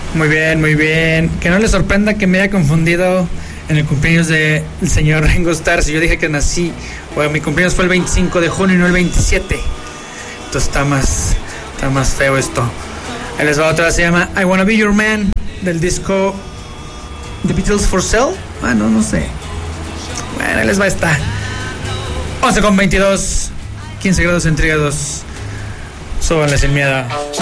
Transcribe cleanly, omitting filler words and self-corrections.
Muy bien, muy bien. Que no les sorprenda que me haya confundido en el cumpleaños del señor Ringo Starr. Si yo dije que nací, bueno, mi cumpleaños fue el 25 de junio y no el 27. Entonces está más feo esto. Ahí les va otra, se llama I Wanna Be Your Man, del disco The Beatles for Sale. No sé. Bueno, ahí les va esta. 11:22, 15 grados centígrados. Súbanle sin miedo.